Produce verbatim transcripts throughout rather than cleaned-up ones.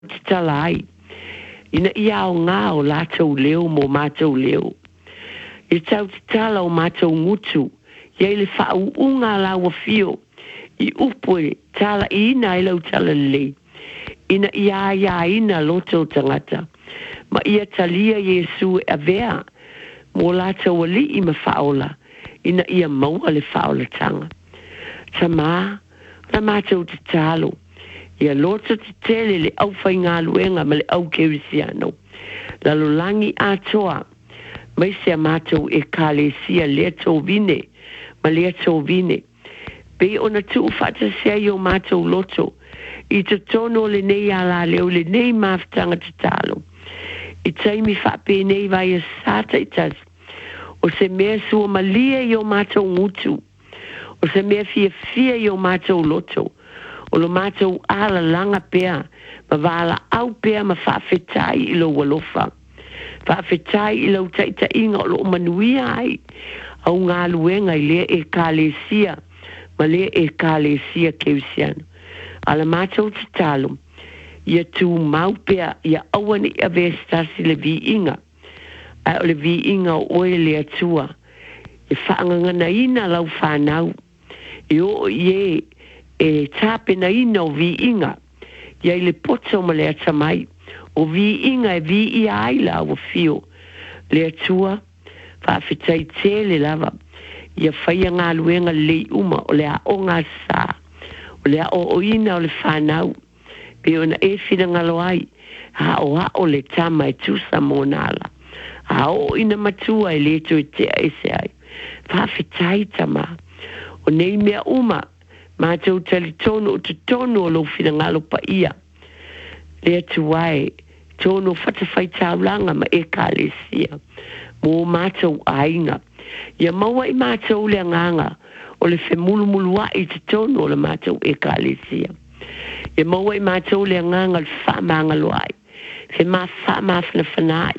talai ina ia o ngā o lātou leo mo mātou leo. I tau te tala o mātou ngutu, iei le whau unga lawa fio, i upoe tala ina i lau tala le, ina ia ia ina loto tangata, ma ia talia Yesu e avea, mo lātou ali i ma whaola, ina ia maua le whaola tanga. Ta mā, ta mātou te talo, ia loto te tele le au whai ngā luenga ma le au kewisiano. Lalo langi atoa, mai se mātou e kāle sia lea tō vine, ma lea tō vine. Pe ona tu whata sea i o mātou loto, i te tono le nei ala leo le nei maftanga te talo. I taimi whape nei vai a sata i tas, o se mea sua malia i o mātou ngutu, o se mea fia fia i o mātou loto, o lo mātou ala langa pea, ma wala au pea ma whawhetai i lo walofa. Whawhetai i lo taita inga o lo manuia ai, au ngā luenga i lea e kālesia, ma lea e kālesia keusiano. Ala mātou te talo, ia tū mau pea, ia awane i avestasi le vi inga, ai o le vi inga o oe lea tua, e whaangangana ina lau whanau, e o ie, e tāpena ina o vi inga, ia i le poto ma lea tamai, o vi inga e vi i aila o fio, lea tua, whawhetai tele lava, ia whaia ngā luenga le uma, o lea o ngā sā, o lea o o ina o le whanau, pe ona e whina ngalo ai, ha o ha o le tama e tusa monala, ha o ina matua e le to e tea e se ai, whawhetai tama, o nei mea uma, mātou tali tono o te tono o lo whina ngalo pa ia. Lea tuai, tono whatawhai taulanga ma e kālesia. Mō mātou ainga. Ia maua i mātou lea nganga o le whemulumulua i te tono o le mātou e kālesia. Ia maua i mātou lea nganga le whamanga loai. Whe mā whamafna whanai.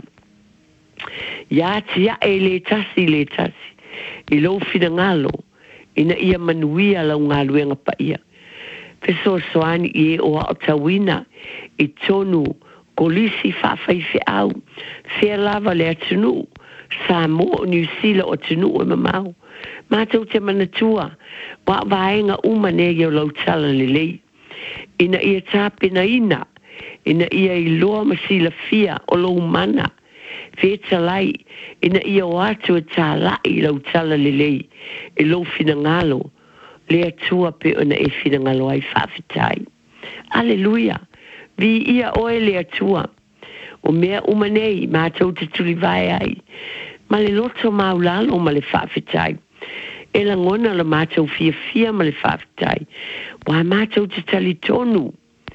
Ia tia e le tasi le tasi. I lo whina ngalo. Ina ia manuia lau ngā luenga pa ia. Peso soani i e o o tawina i tonu kolisi whawhai au, whea lava le atunu, sa mo o New Zealand o tunu o mamau. Mātou te manatua, wa vaenga umane i o lau tala le lei. Ina ia tāpena ina, ina ia i loa masila fia o lau mana, wheta lai, ina ia o atu e tā lai lau tala le lei, e lo whina ngalo, lea tua pe ona e whina ngalo ai whawhetai. Aleluia, vi ia oe lea tua, o mea umanei, mātou te tuli vai ai, ma le loto maulalo ma le whawhetai, e la ngona la mātou fia fia ma le whawhetai, wa mātou te tali tonu,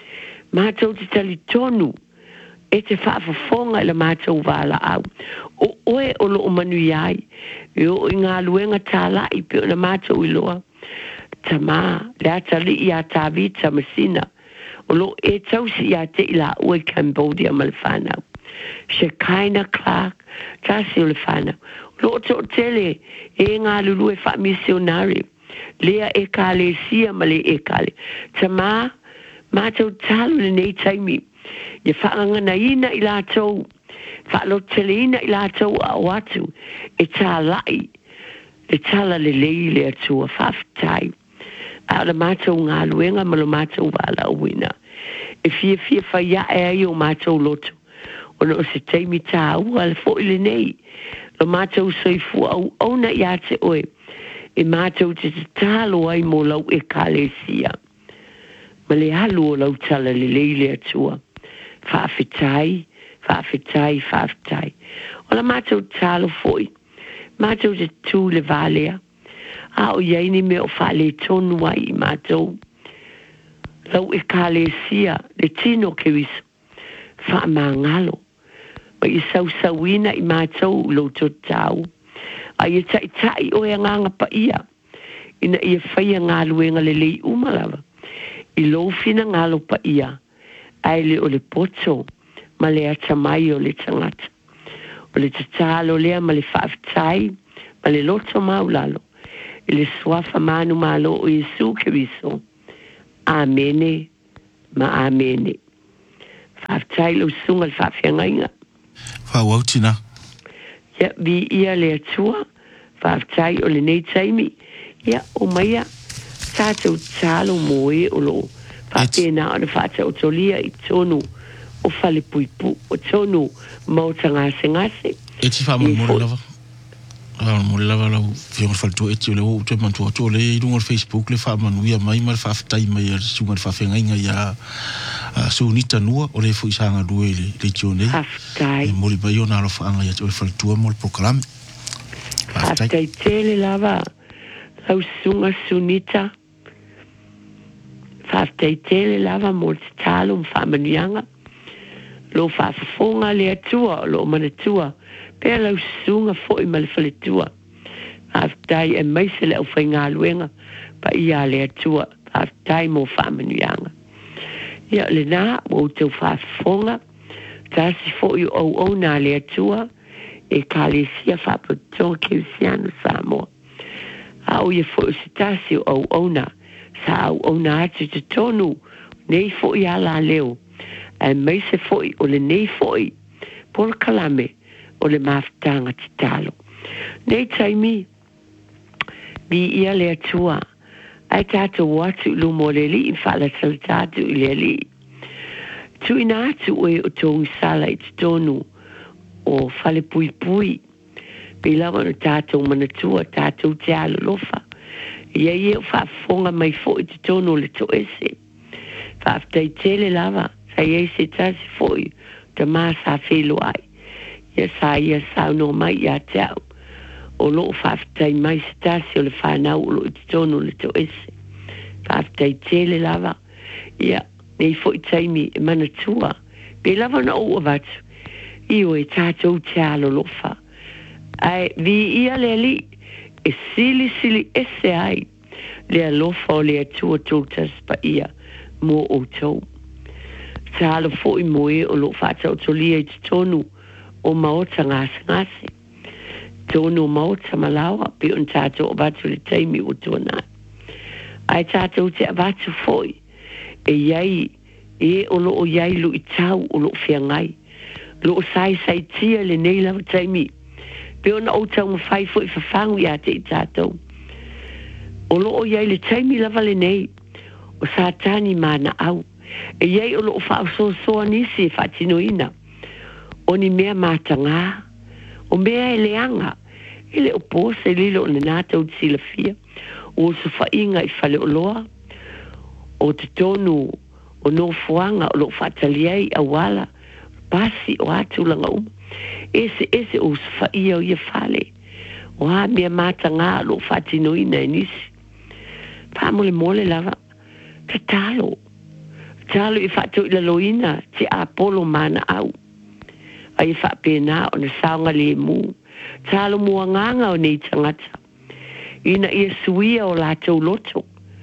mātou te tali tonu, e te whaafafonga i la mātou wala au. O oe o lo o manu iai, e o i ngā luenga tā lai pe o na mātou i loa. Ta mā, le atali i a tā vita masina, o lo e tausi i a te i la ue Cambodia ma le whanau. Shekinah Clark, tasi o le whanau. Lo o to tele, e ngā lulu e wha misionari, lea e kāle sia ma le e kāle. Ta mā, mātou talo le nei taimi, ia whaangana ina i lātou, whaalotele ina i lātou a o atu, e tā lai, e tala le lei le atua, whawhetai, a la mātou ngā luenga ma lo mātou wala o wina, e fia fia whaia e ai o mātou loto, ona o se teimi tā ua le fo ile nei, lo mātou soifu au auna i ate oe, e mātou te te tālo ai mo lau e kālesia, ma le halu o lau tala le lei le atua, whawhetai, whawhetai, whawhetai. O la mātou tālo foi, mātou te tū le valea, a o iaini me o whale tonu ai i mātou. Lau e kālesia, le tino ke wiso, whaamangalo, ma i sausawina i mātou lo to tau, a i tai tai o e nganga pa ia, ina ia whaia ngā luenga le lei umalawa, i lo fina ngalo pa ia, ai le o le poto, ma le atamai o le tangata. O le tatalo lea ma le whawhetai, ma le loto maulalo, i le swafa manu malo o Yesu ke wiso. Amene, ma amene. Whaftai lo sunga whawhiangainga. Whawautina. Ia, vi ia le atua, whaftai o le nei taimi. Ia, o maia, tātou tālo moe o lo. Whapena o le whātau tolia i tonu o whale puipu, o tonu mauta ngase ngase. E ti wha mo lava. Ah, mo lava la fiong fa tu e ti le o te man tu tu le i rungo Facebook le fa manu ia mai mal fa tai mai er sunga fa fenga inga ia so nita nua o le fu isanga due le le tione. Haftai. Mo le bayo na lo fa anga ia o fa tu mo le program. Haftai tele lava. Au sunga sunita. Haftai tele lava mo te talo mfa manuanga. Lo fa fonga le atua lo manatua. Pea lau sunga fo i male faletua. Haftai e maise le au whainga luenga. Pa ia le atua. Haftai mo whamanuanga. Ia le nā mo tau whafonga. Tasi fo i au au nā le atua. E ka le sia whapatonga ke usiano Samoa. Au ia fo i se tasi au au nā. Sa au au nā atu te tonu. Nei fo i ala leo. E maise fo i o le nei fo i. Por kalame. O le mafutanga ti talo. Nei taimi, mi ia le atua, ai tato watu lu mo le li, whala talatatu i le li. Tu ina atu oe o tōngu sala i tonu o whale pui pui. Mi lawa no tato manatua, tato te alo lofa. Ia ia o whaafonga mai fo i te tonu le to ese. Whaaftai tele lava, sa ia se tasi fo i, ta maa sa whelo ai. Ia sa ia sa no mai ia tau. O lo whaftai mai stasi o le whanau o lo i tono le to ese. Whaftai tele lava. Ia, nei fo i taimi e manatua. Pe lava na o watu. Io e tātou te alo lofa. Ai, vi ia le li. E sili sili ese ai. Le alofa o le atua tōtas pa ia. Mo o tau. Te alo fo i moe o lo whatau tolia i tonu. O maota ngase ngase. Tono maota malawa, pe un tātou abatu le taimi o tōna. Ai tātou te abatu foi. E iai, e o lo o iai lu i tau o lo whiangai. Lo o sai sai tia le nei lawa taimi. Pe ona o tau mawhai foi whawhangu ia te i tātou. O lo o iai le taimi lava le nei. O sātani mana au. E iai o lo o whao so soa nisi e whatino ina. O ni mea mātanga, o mea e leanga, e le o pōsa e lilo o le nātau te sila fia, o su whainga i whale o loa, o te tonu, o no fuanga, o lo whataliei a wala, pasi o atulanga uma, ese ese o su whaia o ia whale, o ha mea mātanga, lo whatinoina e nisi, pāmole mole lava, ta talo, talo i whatou i la loina, te apolo mana au, ai whapena o na saunga le mu. Talo mua nganga o nei tangata. Ina ia suia o lātou loto.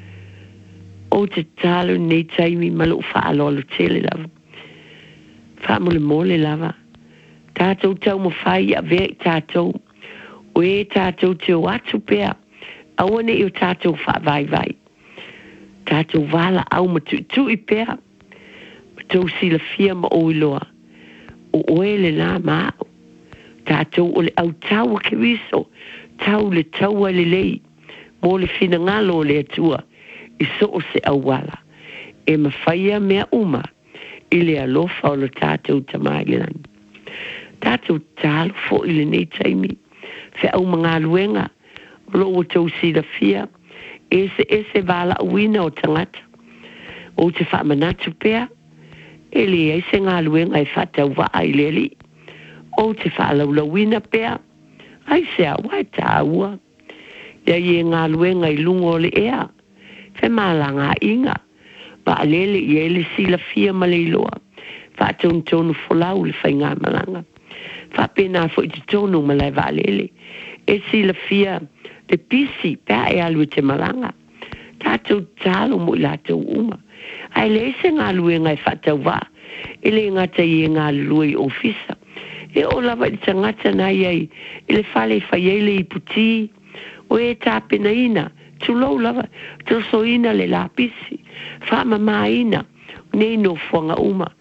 O te talo nei taimi malu whaalolo tele lava. Whamule mole lava. Tātou tau mo whai a vea i tātou. O e tātou te o atu pea. Awane i o tātou whaavai vai. Tātou wala au matu tu i pea. Matou sila fia ma o iloa. O oele nā māo. Tātou o le au tau ke wiso. Tau le tau le lei. Mō le whina ngalo le atua. I so o se awala. E mawhaia mea uma. I le alofa o le tātou tamailan. Tātou tālo fo i le nei taimi. Fe au mga luenga. Lo o tau sida fia. Ese ese vala uina o tangata. O te whamanatu pea. Ele e se ngā luenga e whatau waa i leli. O te whalaulawina pea. Ai se a wai tā ua. Ia i e ngā luenga i lungo le ea. Fe māla ngā inga. Ba alele i ele sila fia maleiloa. Whatau tonu folau le whai ngā malanga. Whapena fo i te tonu malai wa alele. E sila fia le pisi pea e alu te malanga. Tātou tālo mo i lātou uma. Ai le se ngā luenga e whatau wā. E le ngata i e ngā lue i ofisa. E o lava i tangata na iei. E le whale whaiele i puti. O e tāpena ina. Tulou lava. Toso ina le lapisi. Whama mā ina. Nei no fuanga uma.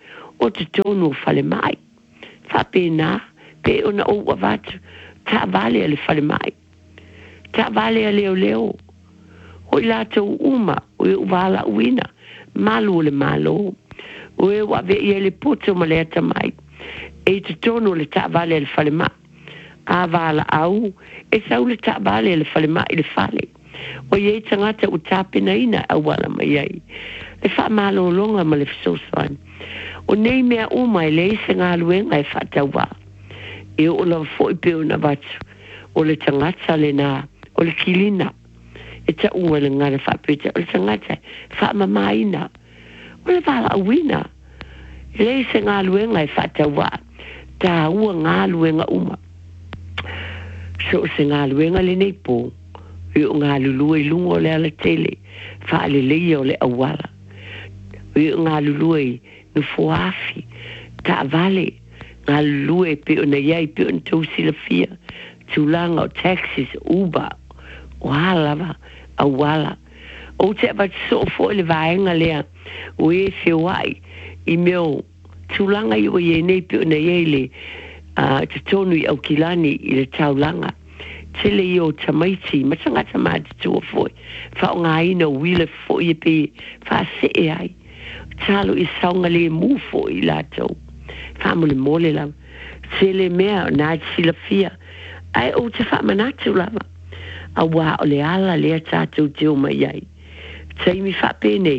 o te tonu fale mai. Fa pena, pe ona o wavatu, ta vale ale fale mai. Ta vale ale o leo. O i lātou uma, o i uwala uina, malu le malo. O e wawe i ele poto ma le ata mai. E te tonu le ta vale ale fale mai. A vala au, e sau le ta vale ale fale mai le fale. O i e tangata u tāpena ina a wala mai ai. E wha malo longa ma le fisoswan. O nei mea uma e le se ngā luenga e whatawa. E o la fo i peo na watu. O le tangata le nā, o le kilina. E ta ua le ngana whapeta, o le tangata, whamamaina. O le wala awina. E le se ngā luenga e whatawa. Tā ua ngā luenga uma. So se ngā luenga le nei pō. E o ngā lulu e lungo le ala tele. Wha le leia o le awala. E o ngā lulu e no foafi, ta vale, ngā lue pe o na iai pe o na tausi la fia, tūlanga o taxis, Uber, o halawa, a wala. O te abat so fo le vaenga lea, o e se wai, i meo, tūlanga i o e nei pe o na iai le, te tonu i au kilani i le taulanga, te le i o tamaiti, matanga tamati tua foi, fa o ngā ina wile fo i pe, fa se e ai, talo i saunga le mufo i lātou. Whamo le mole lava. Se le mea o nā sila fia. Ai o te whamanatu lava. A wā o le ala lea tātou te o mai ai. Taimi whapene.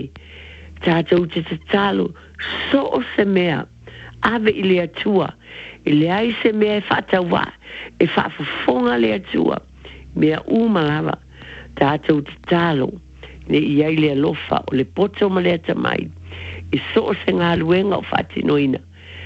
Tātou te te talo. So o se mea. Ave i le atua. I le ai se mea e whatau wā. E whafafonga le atua. Mea uma lava. Tātou te talo. Ne i ai le alofa o le poto ma le atamai. I so se ngā luenga o whati noina.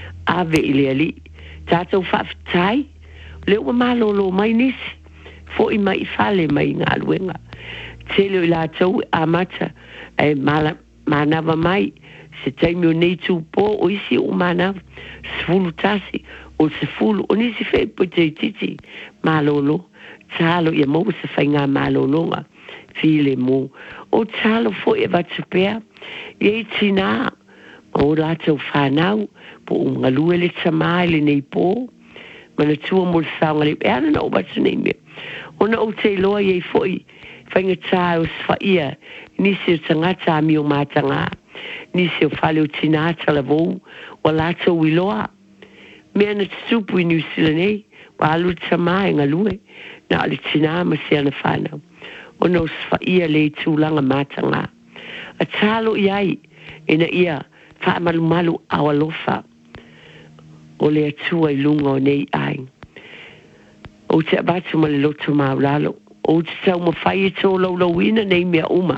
Ave i le ali. Tātou whawhitai. Leo wa malolo mai nisi. Fo i mai whale mai ngā luenga. Tele i lātou a mata. E mala, manawa mai. Se taimi o nei tū pō o isi o manawa. Sfulu tasi. O se fulu. O nisi whai po te titi. Malolo. Tālo i a mou se whai ngā malolonga. File mo. O tālo fo e watupea. Ie tina. O rātou whanau, po unga lue le tamai le nei pō, mana tua mo le saunga le, e ana na o batu nei mea. Ona o te loa iei foi, whainga tā o swaia, nisi o tangata mi o mātanga, nisi o whale o tinata la vou, wa rātou i loa. Mea na tupu i New Zealand nei, wa alu tamai ngā lue, na ale tina ma se ana whanau. Ona o swaia le tūlanga mātanga. A tālo iai, ina ia, wha malu malu awalofa o le atua i lunga o nei ai. O te abatu ma le loto maulalo. O te tau ma whai e tō lau lau ina nei mea uma.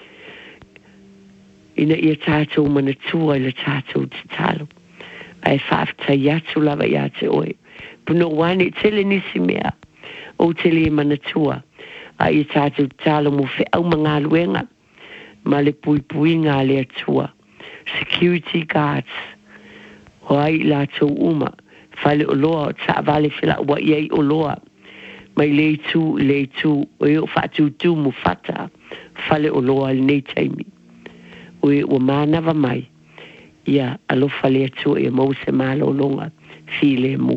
Ina ia tātou mana tua i le tātou te talo. Ai whaftai atu lava i ate oe. Puno wane tele nisi mea. O tele mana tua. Ai tātou te talo mo whi au mga luenga. Ma le pui pui ngā le atua. Security guards. O ai lātou uma. Whale o loa o ta vale whila ua iei o loa. Mai le tū, le tū. O e o whatu tū mu whata. Whale o loa le nei taimi. O e o mānawa mai. Ia alofa le atua e mau se mālo longa. While mo.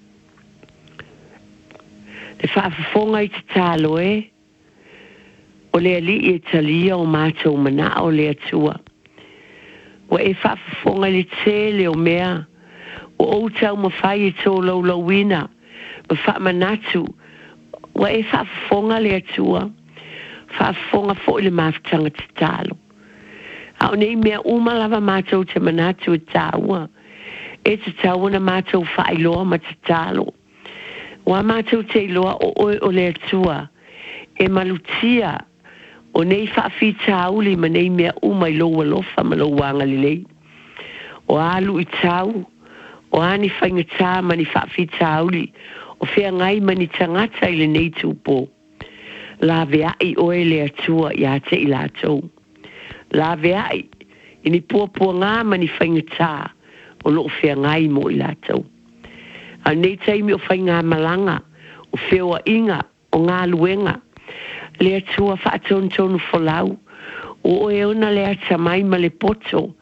Le whaafafonga i te tālo e. O le ali e talia o mātou mana o le atua. O e whaafafonga le tele o mea. O o tau mawhai e tō lau lauina. Ma whaamanatu. O e whaafafonga le atua. Whaafafonga fo le mawhtanga te talo. A o nei mea umalawa mātou te manatu e tāua. E te tāua na mātou whailoa ma te talo. O a mātou te iloa o oe o le atua. E malutia. O nei whaafi tāuli ma nei mea umai loa lofa ma loa wanga lilei. O alu i tāu. O ani whainga tā mani whaafi tāuli. O whea ngai mani tangata i le nei tūpō. La veai oe le atua i a te i lātou. La veai. I ni pua pua ngā mani whainga tā. O loo whea ngai mo i lātou. A nei taimi o whainga malanga. O whea inga. O ngā luenga. Le atua whaatonu tonu wholau, o e ona le ata mai ma le poto,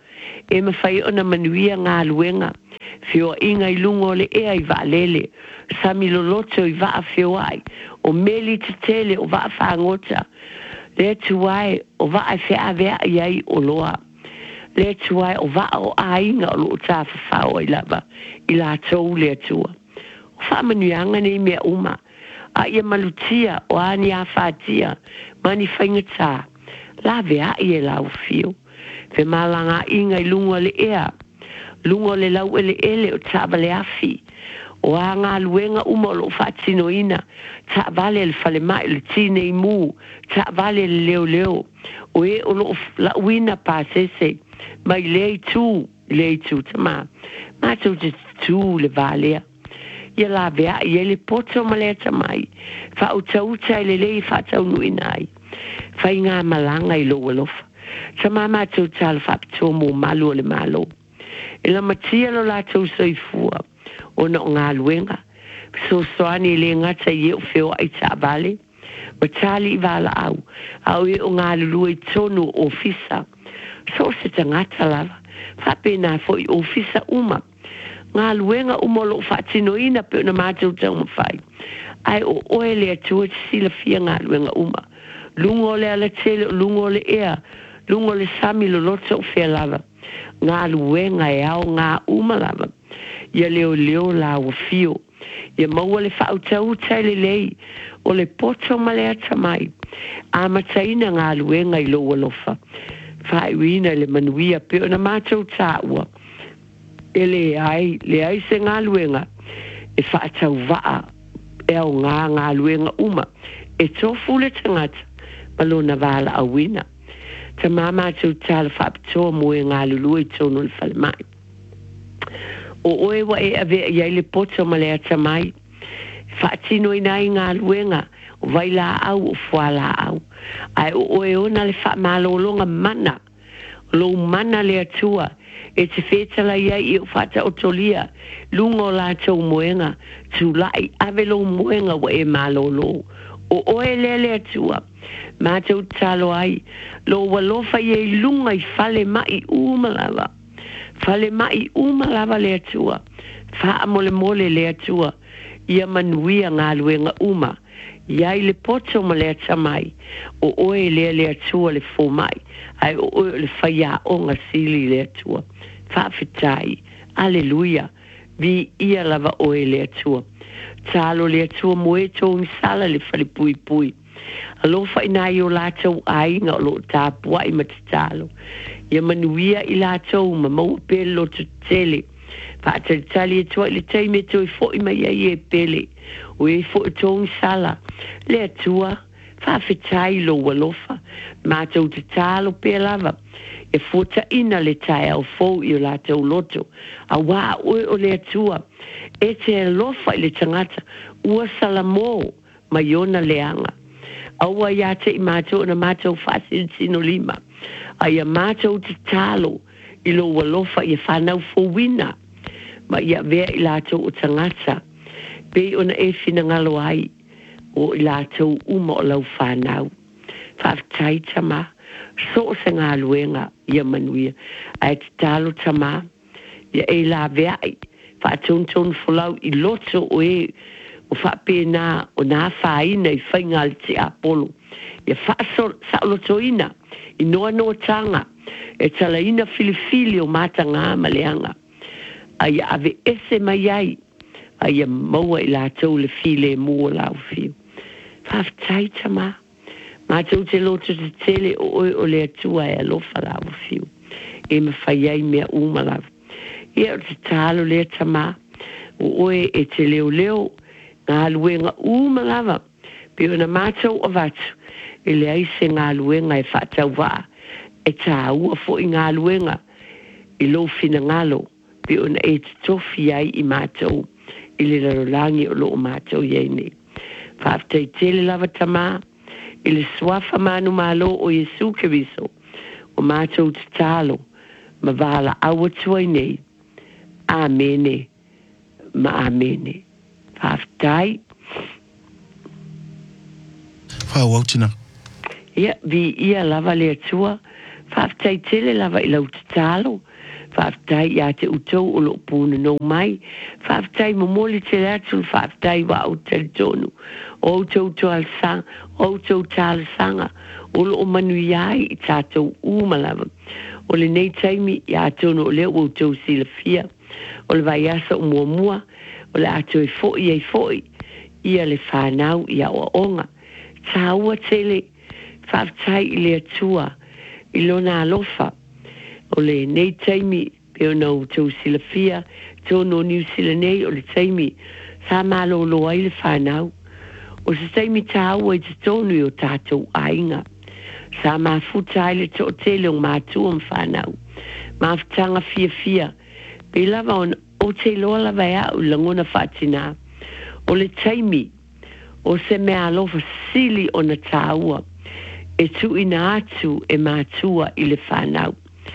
e mawhai ona manuia ngā luenga, whio inga i lungo le ea i vaalele, sami loloto i vaa whio ai, o meli te tele o vaa whaangota, le tuai o vaa i whea vea iai o loa, le tuai o vaa o ainga o loo tā whawhao i lava, i la tau le tua. O wha manuianga nei mea uma, a ia malutia o ani a whātia, mani whaingatā, la vea i e lau whio. Fe malanga inga i lungo le ea, lungo le lau ele ele o taba le afi, o a ngā luenga uma o lo whaatino ina, ta vale le fale mai le tine i mū, ta vale le leo leo, o e o lo la uina pāsese, mai lei tū, lei tū tama, mātou te tū le valea. Ia la vea i ele poto maleta mai, wha o tauta i le lei whaatau nuinai, wha i ngā malanga i lo alofa. Sa mama tau tala whapitoa mō malu o le malo. E la matia lo la tau soifua o na o ngā luenga. So soani le ngata i eo whio ai ta vale. Matali i wala au. Au e o ngā lulua i tonu o fisa. So se ta ngata lava. Whape nā fo i o fisa uma. Ngā luenga uma lo whaatino ina pe o na mātou tau mawhai. Ai o oe le atua te sila fia ngā luenga uma. Lungo le ala tele, lungo le ea. Lungo le sami lo loto o whea lava. Ngā luenga e au ngā uma lava. Ia leo leo la wa fio. Ia maua le whautau tai le lei. O le poto malea tamai. A mataina ngā luenga i lo walofa. Whaiwina le manuia pe o na mātou tāua. E le ai, le ai se ngā luenga. E whaatau waa. E au ngā ngā luenga uma. E tofu le tangata. Malona wala awina. Ta mama tau tala whapitoa mo e ngā lulu i tono le whale mai. O oe wa e ave iai le poto ma lea ta mai. Whaatino i nai ngā luenga, o vai la au o fua la au. Ai o oe ona le wha malolonga mana, lo mana le atua, e te whetala iai i o whata o tolia, lungo la tau moenga, tu lai ave lo moenga wa e malolo. O oe le le atua, mātou talo ai, lo walofa i lunga i fale mai umalava. Fale mai umalava le atua. Wha mole mole le atua. Ia manuia ngā luenga uma. Iai le poto ma le atamai. O oe le le atua le fo mai. Ai o oe le whaia o ngā sili le atua. Wha fitai. Aleluia. Vi ia lava oe le atua. Talo le atua moe tōngi sala le fale pui pui. Alofa ina i o lātou ainga o lo tāpua i matatalo. Ia manuia i lātou ma mau pele lo tu tele. Whaatari tali e tua i le teime to i fo i mai ai e pele. O e fo i tōngi sala. Le atua, whawhetai lo walofa. Mātou te tālo pe lava. E fota ina le tai au fo i o lātou loto. A wā oe o le atua. E te lofa i le tangata. Ua salamo ma iona leanga. Aua ia te i mātou na mātou whasin sino lima. A ia mātou te tālo i lo walofa i whanau fōwina. Ma ia vea i lātou o tangata. Pei ona e whina ngalo ai o i lātou uma o lau whanau. Whaftai tama. So se ngā luenga ia manuia. A e te tālo tama. Ia e la vea i. Whaatontonu folau i loto o e o whapena o nā whaina i whainga le te apolo. Ia whaasor sa lotoina i noa noa tanga e talaina filifili o mātanga maleanga. Ai ave ese mai ai. Ai maua i lātou le file mua lau fiu. Whaftai tama. Mātou te loto te tele o oi o le atua e alofa lau fiu. E ma whaiai mea umalav. Ia o te talo le tama. O oi e te leo leo. Ngā luenga umalava. Pio na mātou o vatu. E le aise ngā luenga e whaatau wā. E tā ua fo i ngā luenga. I lo fina ngalo. Pio na e te tofi ai i mātou. I le rarolangi o lo o mātou iei ne. Whaaftai tele lava tamā. I le swafa manu malo o Jesu Keriso. O mātou te tālo. Ma wāla awa tuai nei. Amene. Ma amene. Whaftai. Whawautina. Ia, vi ia lava le atua. Whaftai tele lava i lau te talo. Whaftai ia te utou o lo pūna no mai. Whaftai mo mole te atu whaftai wa o te tonu. O tau toal sang, o tau tala sanga. O lo o manu iai i tātou umalawa. O le nei taimi ia tono o leo o tau sila fia. O le vai asa o mua mua. O le ato e foi e foi. Ia le whanau ia o onga. Tā ua tele. Whaftai i le atua. I lona alofa. O le nei taimi, peo nau tau sila fia, tono niu sila nei, o le taimi, sa malo lo ai le whanau. O se taimi tāua i te tonu i o tātou ainga. Sa mafuta ai le to tele o mātua m whanau. Mafutanga fia fia. Pe lava on, o te loa lava ea o langona whatina. O le taimi, o se mea alofa sili o na tāua. E tu ina atu e mātua i le whanau.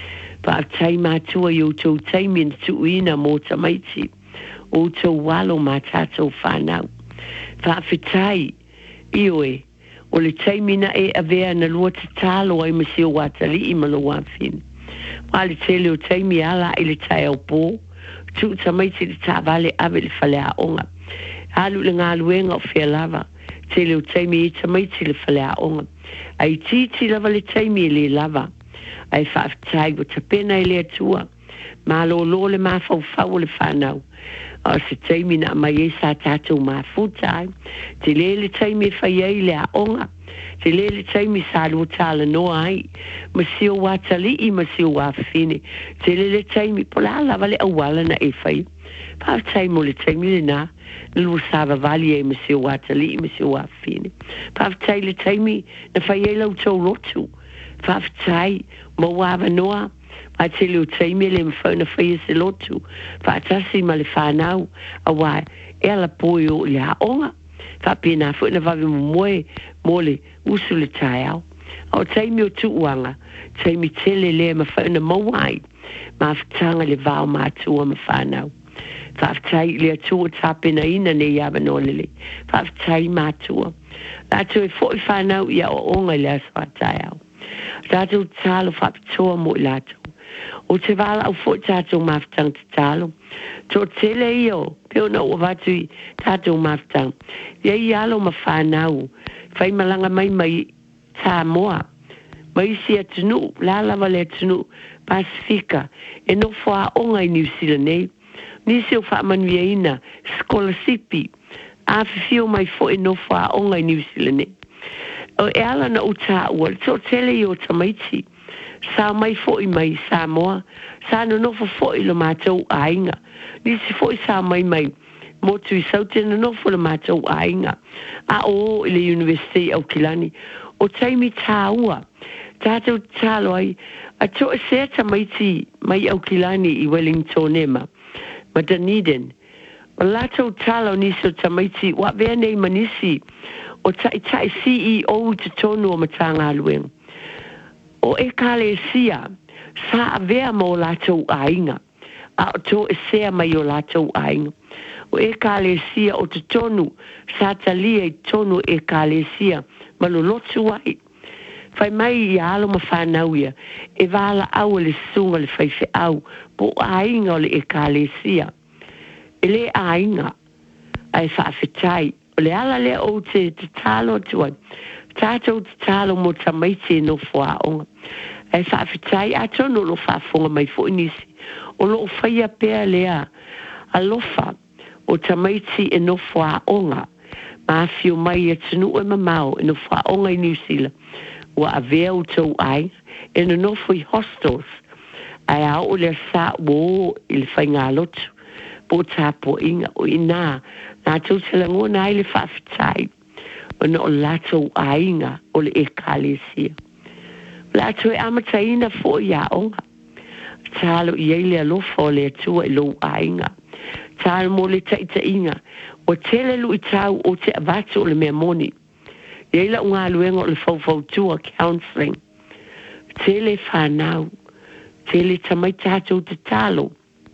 Pa tai mātua i o tau taimi na tuuina mō tamaiti. O tau walo mā tātou whanau. Pa whitai i oe. O le taimi na e avea na lua te tālo ai masi o watali i malo wāwhin. Wa le tele o taimi ala i le tai au pō. Tu tamaiti le tā vale ave le whale a onga. Alu le ngā luenga o whia lava. Tele o taimi i tamaiti le whale a onga. Ai titi lava le taimi le lava. Ai whaftai o te pena i le atua. Malo lo le mawhau whau le whanau. O se taimi na mai e sa tātou mawhutai. Te le le taimi e whai ei le a onga. Te le le taimi sa lua tāla noa ai. Masi o watali i masi o wawhine. Te le le taimi pola lava le awala na e whai. Whaftai mo le taimi le na. Lua sava vali e masi o watali i masi o wawhine. Whaftai le taimi na whai e lau tau rotu. Whaftai ma wawa noa. Ma te leo taimi le mwhauna whaia se lotu. Whaatasi ma le whanau. A wai e ala poi o le haonga. Whapena whauna wawe mmoe mo le usu le tai au. O taimi o tuuanga. Taimi tele le ma whauna mawai. Ma whatanga le vau mātua ma whanau. Whaftai le atua tāpena ina ne iawa nolele. Whaftai mātua. Lātu e fwoi whanau ia o onga le aswa tai au. Tātou tālo whapitoa mo i lātou. O te wala au fwoi tātou mawhtang te tālo. Tō tele i o, peo na o watu i tātou mawhtang. Ia i alo ma whanau. Whai malanga mai mai tā moa. Mai si atunu, lalawa le atunu, Pasifika. E no wha onga i New Zealand nei. Nisi o wha manuia ina, Skolasipi. A whiwhio mai fwoi no wha onga i New Zealand nei. O e ala na o tā ua, tō tele i o tamaiti. Sa mai fwoi mai Samoa. Sa no nofo fwoi lo mātou ainga. Nisi fwoi sa mai mai. Motu i saute no nofo lo mātou ainga. A o i le University au Kilani. O taimi tā ua. Tātou tālo ai. A tō e sea tamaiti mai au Kilani i Wellington ema. Ma Dunedin. O lātou tālo nisi o tamaiti. Wa vea nei manisi. O tai tai C E O te tonu o matanga alueng. O e kale sia, sa avea mo lātou ainga. A o tō e sea mai o lātou ainga. O e kale sia o te tonu, sa talia i tonu e kale sia, malolotu ai. Whai mai i alo ma whanau ia, e wala au le sunga le whaife au, po ainga o le e kale sia. E le ainga, ai whaafetai, o le ala le o te te talo tuai. Tātou te talo mo tamaiti no whaonga. E whaafetai a tono lo whaafonga mai fo inisi. O lo whaia pēr lea. A lofa o tamaiti e no whaonga. Ma fio mai e tunu e mamau e no whaonga i New Zealand. Wa a vea o tau ai. E no no fui hostels. Ai a o le sa wo i le whainga lotu. Po tāpo inga o ina. Nā tau te langona ai le whaafetai. O na o lātou ainga o le e kālesia. Lātou e amataina fo i a onga. Tālo i eile alofa o le atua i lou ainga. Tālo mo le taita inga. O tele lu i tau o te avatu o le mea moni. I eile o ngā luenga o le faufautua counselling. Tele whanau. Tele tamai tātou te tālo.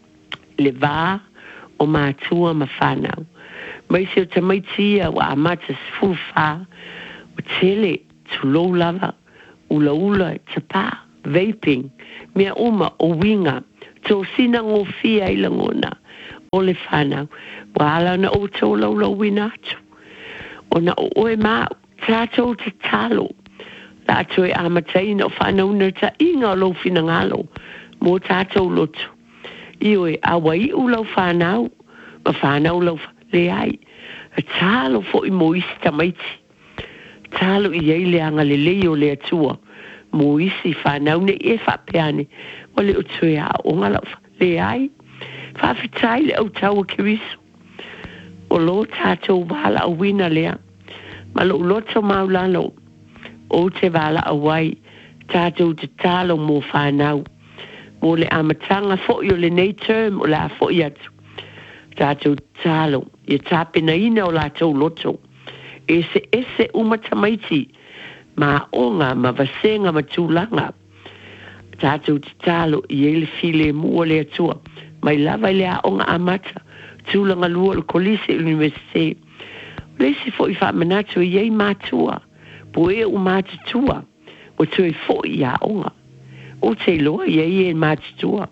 Le vā o mātua ma whanau. Mai se o tamaitia wa amata fufa o tele tu low lava ula ula tapa vaping mea uma o winga tō sina ngō fia i langona o le whanau. Wala na o tō lau lau winatu. O na o e mau, tātou te talo. La tō e amataina o whanau na ta inga o lau fina ngalo. Mō tātou lotu. Io e awa i u lau whanau. Ma whanau lau le ai. A talo fo i mo isi tamaiti. Talo i ei le anga le leo le atua. Mo isi whanau ne e whapeane. O le o tō e a o ngala le ai. Whawhitai le au taua kirisu. O lo tātou wala a wina lea. Ma lo loto maulano. O te wala a wai. Tātou te talo mō whanau. Mō le amatanga fo i o le nei term o le a fo i atu. Tātou talo. I tāpena ina o lātou loto. E se ese umatamaiti. Ma onga ma vasenga ma tūlanga. Tātou te talo i ele file mua le atua. Mai lava lea onga amata. Tūlanga lua le kolise universite. Lesi fo i wha manatu i ei mātua. Po e u mātutua. O tu e fo i a onga. O te loa i ei e mātutua.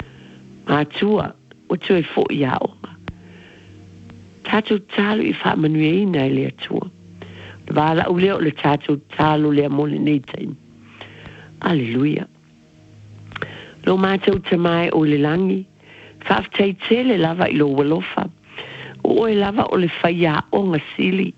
Mātua. O tu e fo i a onga. Tātou talo i wha manu e ina i le atua. Wala u leo le tātou talo lea mole nei taim. Alleluia. Lo mātou te mai o le langi. Whaftai tele lava i lo walofa. O e lava o le whaia o ngā sili.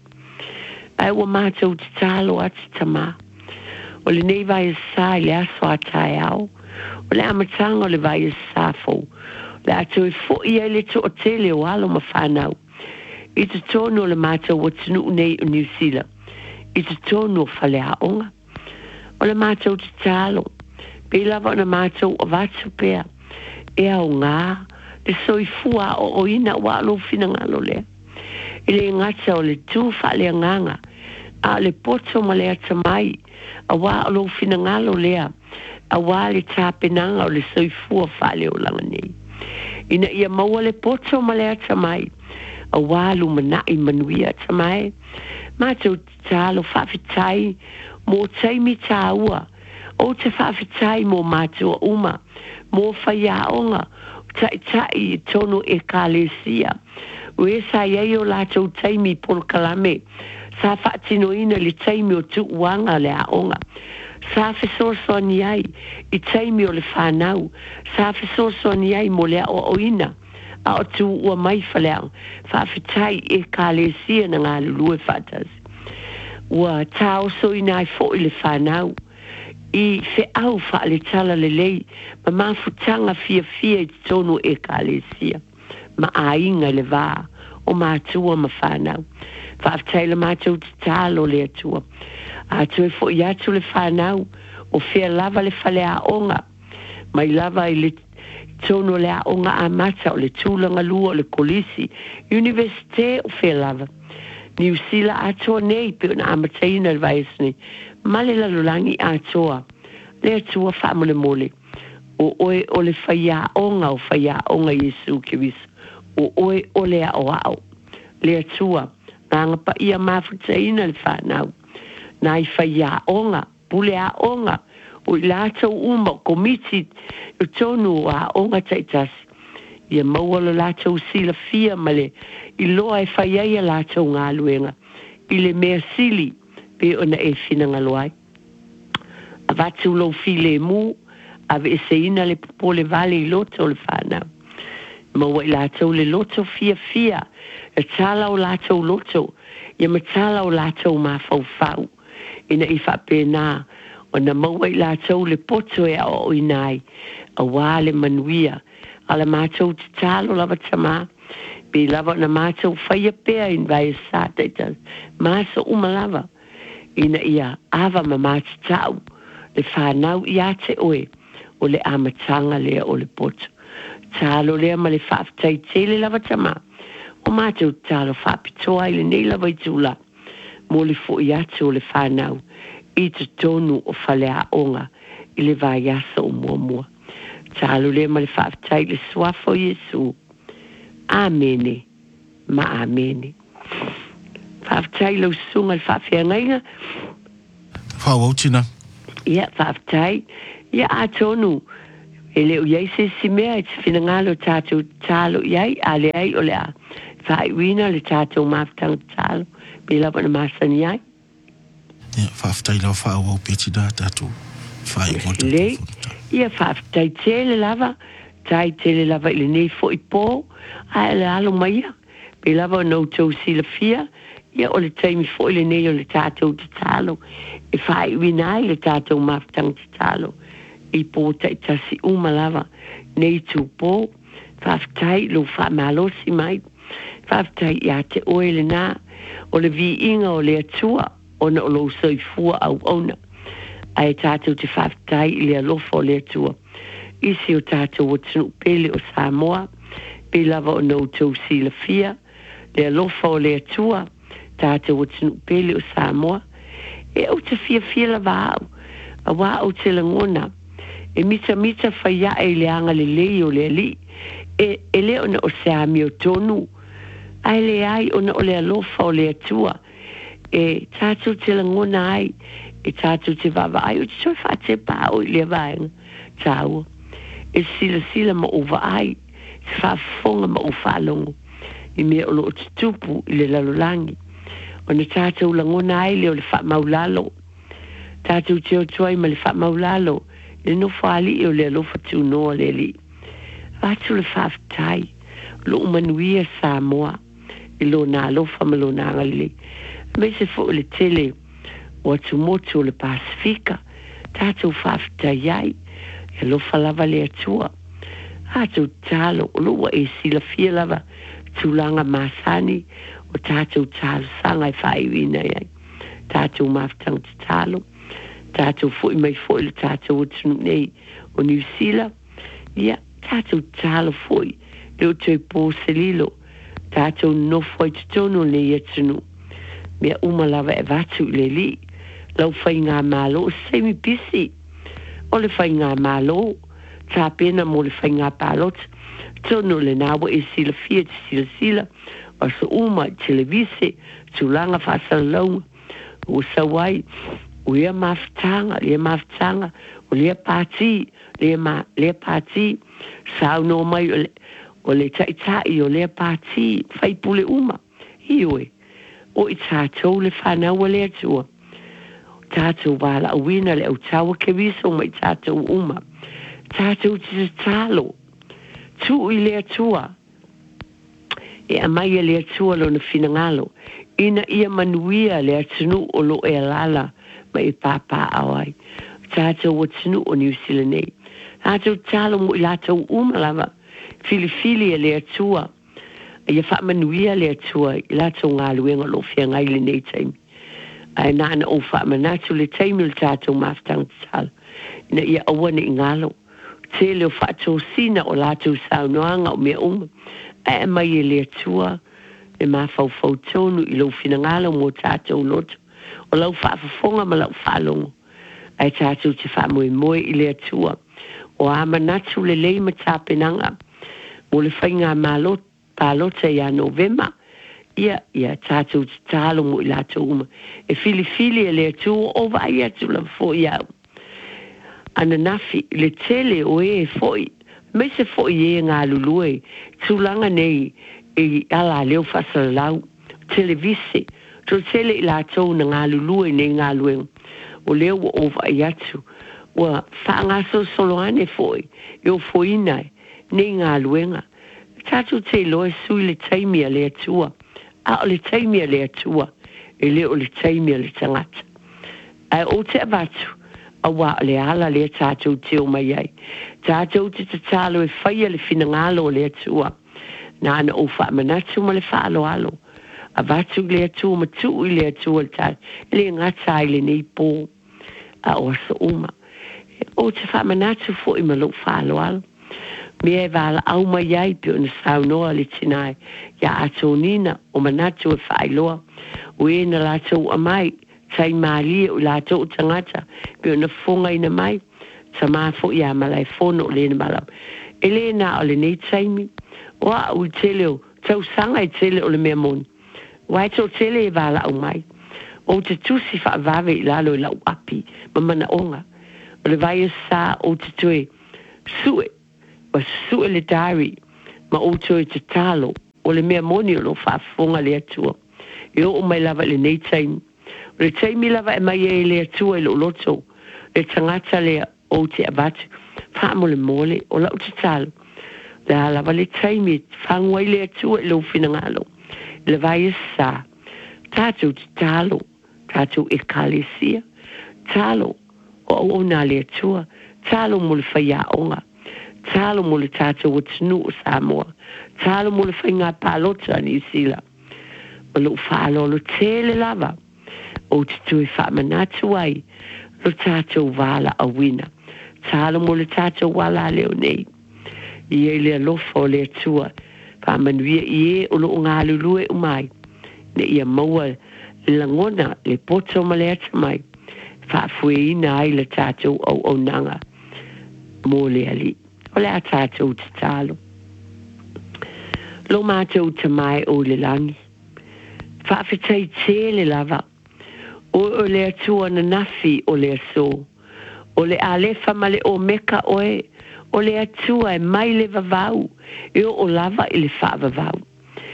Ai wa mātou te talo ati tama. O le nei vai sa i le aso a tai au. O le amatanga o le vai sa fo. Le ato e fo i ele to o tele o alo ma whanau. I te tono le mātou o tinu nei o New Zealand. I te tono whale a onga. O le mātou te talo. Pe lava o na mātou o vatu pea. E au ngā. Le soifua o oina wa alo fina ngalo lea. I le ngata o le tūwha le nganga. A le poto ma le atamai. A wa alo fina ngalo lea. A wa le tāpenanga o le soifua whale o langa nei. Ina ia maua le poto ma le atamai. A wa lu manai manuia atamai. Mātou tālo whawhitai. Mō taimi tāua. O te whawhitai mō mātua uma. Mō whaiaonga. Tai tai tono e kalesia. Ue sa iei o lātou taimi pol kalame. Sa whaatino ina li taimi o tu uanga le aonga. Sa whesoso ni ai i taimi o le whanau. Sa whesoso ni ai mo le o oina. A o tu ua mai whaleang. Whawhitai e kalesia na ngā lulue whatas. Ua tau so ina ai fo i le whanau. I fe au wha le tala le lei, ma mafutanga fia fia i tonu e ka lesia. Ma a inga le vā, o mātua ma whanau. Whaaftai le mātou te talo le atua. A tu e fo i atu le whanau, o fea lava le whale a onga. Mai lava i le tonu le a onga a mata o le tūlanga lua o le kolisi. Universite o fea lava. New Zealand atua nei pe ona amataina le vaisne. Male la lulangi atoa. Le atua whamole mole. O oe o le whaia onga o whaia onga Yesu Kiris. O oe o le a o ao. Le atua. Nanga pa ia mawhutaina le whanau. Nai whaia onga. Pule a onga. O i lātou uma komiti. O tonu a onga taitasi. Ia maua lo lātou sila fia male. I loa e whaiaia lātou ngā luenga. I le mea sili. Pe ona e fina ngaloai. A vatu lo file mu, a ve se ina le popole vale i loto le whanau. Ma wai lātou le loto fia fia, e tala o lātou loto, ia ma tala o lātou ma fau fau. Ina i whape nā, o na mawai lātou le poto e a o inai, a wale manuia, ala mātou te talo lava tama, pe lava na mātou whaia pea in vai sa teitas, māsa umalava. Ina ia ava mamati tau le whanau i ate oe o le amatanga lea o le poto. Talo lea ma le whaftai tele lava tama. O mātou talo whapitoa i le nei lava i tūla. Mo le fo i ate o le whanau i te tonu o whalea onga i le vai asa o mua mua. Talo lea ma le whaftai le swafo Yesu. Amene. Ma amene. Whaftai lau sunga le whawhia ngainga. Whawautina. Ia, whaftai. Ia a tonu. E leo iai se si mea e te whinangalo tātou tālo iai, a le ai o le a whai wina le tātou maftang tālo, me lawa na masani iai. Ia, whaafitai lau whaau au peti nā tātou whai ngota Le, ia whaafitai tele lava, tai tele lava ili nei fo i pō, a ele alo maia, me lawa no tau sila fia, ia o le taimi fo ili nei o le tātou tālo, e whai wina ai le tātou maftang tālo. I pōta i tasi umalava nei tū pō, whaftai lo whamalosi mai, whaftai i a te oele nā, o le vi inga o le atua, o na o lo soifua au ona, a e tātou te whaftai i le alofa o le atua. Isi o tātou o tunu pele o Samoa, pe lava o nou tau sila fia, le alofa o le atua, tātou o tunu pele o Samoa, e au te fia fia lava au, a wā au te langona, e mita mita whaia e le anga le lei o le li, e, e le ona o se ami o tonu, ai le ai ona o le alofa o le atua, e tātou te langona ai, e tātou te wawa ai, o te soi wha te pā o i le vaenga, tāua, e sila sila ma uwa ai, te wha fonga ma uwa alongo, i mea o lo o te tupu i le lalolangi, o na tātou langona ai le o le wha maulalo, tātou te o tuai ma le wha maulalo, le no fali o le alofa tu noa le li. Atu le whaftai, lo umanuia Samoa, i lo na alofa ma lo na angali. Me se fo le tele, o atu motu o le Pasifika, tātou whaftai ai, e alofa lava le atua. Atu talo, o lo wa e sila fia lava, tūlanga masani, o tātou talo sanga i whaiwina ai. Tātou maftang te talo, tātou fwoi mai fwoi le tātou o tunu nei o New Zealand. Ia, tātou tālo fwoi, leo tui pō se lilo, tātou no fwoi te tono nei e tunu. Mea umalawa e vatu le li, lau whai ngā malo o semi pisi. O le whai ngā malo, tā pena mo le whai ngā palot, tono le nawa e sila fia te sila sila, o sa uma televise, tūlanga whasala launga, o sa wai, o lea maftanga, lea maftanga, o lea pāti, lea, ma, lea pāti, sao no mai o le, o le taitai o lea pāti, whai pule uma, iwe, o i tātou le whanau o lea tua, tātou wala awina le au tawa ke viso mai tātou uma, tātou te talo, tu i lea tua, e amai e lea tua lo na finangalo, ina ia manuia lea tunu o lo e alala, mai e pāpā awai. Tātou o tinu o New Zealand nei. Tātou tālo mo i lātou umalawa. Fili fili e lea tua. Ia wha manuia lea tua i lātou ngā luenga lo fia ngai le nei taimi. Ai nāna o wha manatu le taimi le tātou maftang tālo. Ina ia awane i ngalo. Te leo wha tō sina o lātou saunoanga o mea uma. Ai mai e lea tua. E mā fau fau tonu i lo fina ngalo mo tātou loto. O lau whaafafonga ma lau whaalongo. Ai tātou te whaamoe moe i lea tua. O ama natu le lei ma tāpenanga. Mo le whainga mālot, pālota i a Novema. Ia, ia tātou te tālo mo i lātou uma. E fili fili e lea tua o vai atu la fo i au. Ana nafi, le tele o e e foi. Me se foi e ngā lulue. Tūlanga nei e ala leo whasalau. Televise. Tō tele i lātou na ngā lulue nei ngā luenga. O leo wa ova i atu. Wa whaangaso soloane foi. Eo foi nai. Nei ngā luenga. Tātou te loe sui le taimia le atua. A o le taimia le atua. E leo le taimia le tangata. Ai o te avatu. A wā le ala le tātou te o mai ai. Tātou te tatalo e whaia le finangalo le atua. Nā ana o wha manatu ma le whaalo alo. A vatu le atu ma tu i le atu al tai, le ngata i le nei pō, a o sa uma. O te whamanatu fo i malo whaalo alo. Mea e wala au mai ai pio na saunoa le tinai, ia ato nina o manatu e whailoa, o e na lato a mai, tai maalia o lato o tangata, pio na fonga ina mai, sa maa fo i a malai fono o le na malam. E le na o le nei taimi, o a u teleo, tau sanga i tele o le mea moni. Wai tō tele e wala au mai. O te tusi wha vave i lalo i lau api, ma mana onga. O le vai e sā o te tue, sue, wa sue le dari, ma o toi te talo, o le mea moni o lo whaafonga le atua. E o mai lava le nei taimi. O le taimi lava e mai e le atua e lo loto, le tangata le o te abatu, whaamo le mole, o lau te talo. Le lava le taimi, whangwai le atua e lo finangalo. Le vai e sa, tātou te talo, tātou e kalesia, talo, o o nā le atua, talo mo le whaia onga. Talo mo le tātou o tunu o Samoa. Talo mo le whai ngā pālota ni sila. Ma lo whaalo lo tele lava. O te tui whaamanatu ai. Lo tātou wala a wina. Talo mo le tātou wala leo nei. I e le alofa o le atua. Whaamanuia i e o lo ngā lulue umai. Ne ia maua le langona le poto ma le atamai. Whaafue ina ai le tātou au au nanga. Mō le ali. O le a tātou te talo. Lo mātou te mai o le langi. Whaafetai te le lava. O o le atua na nafi o le aso. O le alefa ma le o meka oe. O le atua e mai le vavau. E o lava i le whaavavau.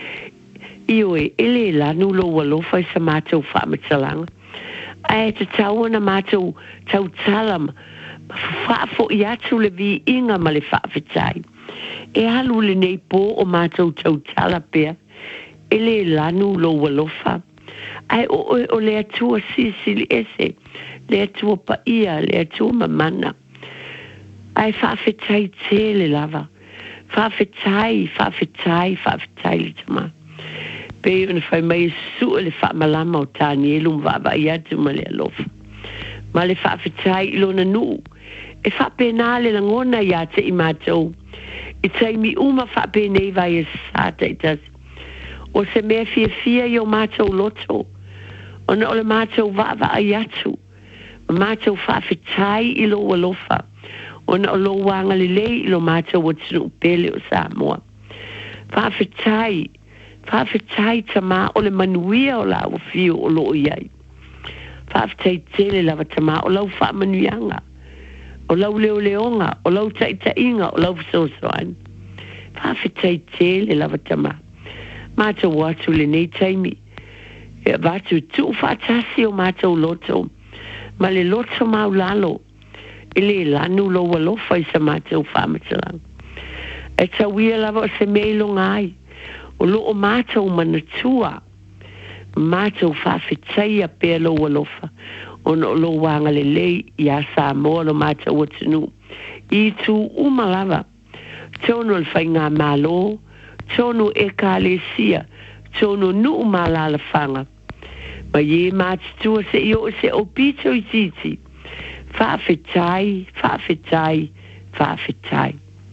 I oe, ele lanu lo walofa i sa mātou whaamatalanga. Ai te tau na mātou tau talama. Whaafo i atu le vi inga ma le whaafetai. E halu le nei pō o mātou tau tala pia. E le lanu lo walofa. Ai o, o, o le atua sisili ese. Le atua pa ia, le atua mamana. Ai whaafetai te le lava. Whaafetai, whaafetai, whaafetai le tama. Pe ona whai mai su le whaamalama o tāni elum waba i atu ma le alofa. Ma le whaafetai ilona nuu. E whapena le langona ia te i mātou. I taimi uma whapenei vai e sāta i tasi. O se mea fia fia i o mātou loto. Ona o le mātou wawa ai atu. Mātou whaafetai i lo walofa. Ona o lo wanga le lei i lo mātou o tinu pele o Samoa. Whaafetai. Whaafetai tama o le manuia o la o fio o lo iai. Whaafetai tele lava tama o lau whaamanuianga. O lau leo leonga, o lau taita inga, o lau sosoan. Whaafetai tele lava tama. Mātou watu le nei taimi. E watu tu whaatasi o mātou loto. Ma le loto maulalo. E le lanu lo walofa i sa mātou whaamatalang. E tawia lava o se meilo ngai. O lo o mātou manatua. Mātou whaafetai a pēr lo walofa. Ono lo wanga le lei i a Samoa lo mātou atinu. I tu umalava. Tono le whai ngā mālo. Tono e ka le sia. Tono nu umalala whanga. Ma ye mātua se i o se o pito i titi. Whaafetai, whaafetai, whaafetai.